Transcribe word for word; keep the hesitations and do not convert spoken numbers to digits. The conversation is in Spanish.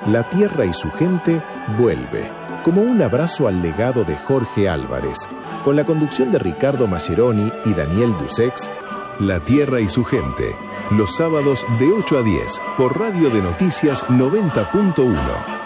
La Tierra y su gente vuelve, como un abrazo al legado de Jorge Álvarez, con la conducción de Ricardo Mascheroni y Daniel Dussex. La Tierra y su gente, los sábados de ocho a diez, por Radio de Noticias noventa punto uno.